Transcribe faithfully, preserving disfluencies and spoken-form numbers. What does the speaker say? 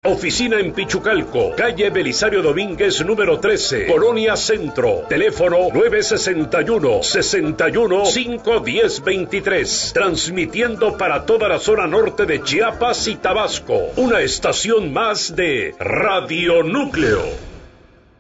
Oficina en Pichucalco, calle Belisario Domínguez número trece, Colonia Centro. Teléfono nueve sesenta y uno, sesenta y uno, cinco diez veintitrés. Transmitiendo para toda la zona norte de Chiapas y Tabasco. Una estación más de Radio Núcleo.